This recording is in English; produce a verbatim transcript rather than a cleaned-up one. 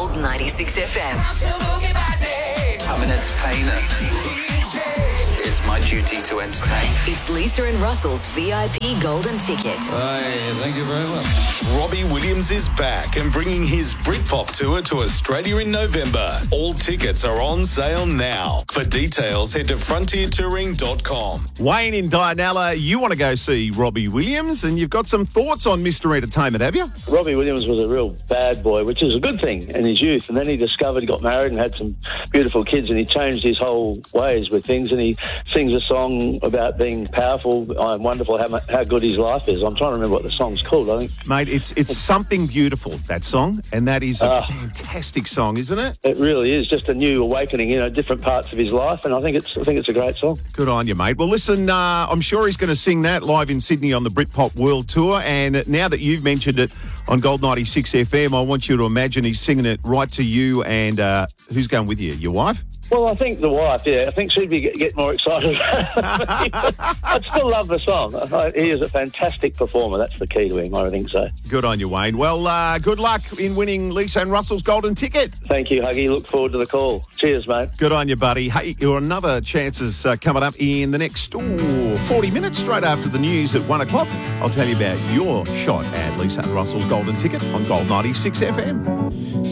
Gold ninety-six F M. I'm an entertainer. It's my duty to entertain. It's Lisa and Russell's V I P Golden Ticket. Hey, thank you very much. Robbie Williams is back and bringing his Britpop tour to Australia in November. All tickets are on sale now. For details, head to frontier touring dot com. Wayne in Dianella, you want to go see Robbie Williams, and you've got some thoughts on Mister Entertainment, have you? Robbie Williams was a real bad boy, which is a good thing in his youth. And then he discovered, he got married and had some beautiful kids, and he changed his whole ways with things. And he sings a song about being powerful and wonderful, how, how good his life is. I'm trying to remember what the song's called, I think. Mate, it's it's Something Beautiful, that song, and that is a Uh, fantastic song, isn't it? It really is just a new awakening, you know, different parts of his life, and I think it's I think it's a great song. Good on you, mate. Well, listen, uh, I'm sure he's going to sing that live in Sydney on the Britpop World Tour, and now that you've mentioned it on Gold ninety-six F M, I want you to imagine he's singing it right to you, and uh, who's going with you? Your wife? Well, I think the wife, yeah, I think she'd be get, get more excited. I'd still love the song. I, he is a fantastic performer. That's the key to him, I think so. Good on you, Wayne. Well, uh, good luck in winning Lisa and Russell's Golden Ticket. Thank you, Huggy. Look forward to the call. Cheers, mate. Good on you, buddy. Hey, your another chances uh, coming up in the next ooh, forty minutes, straight after the news at one o'clock. I'll tell you about your shot at Lisa and Russell's Golden Ticket on Gold ninety-six F M.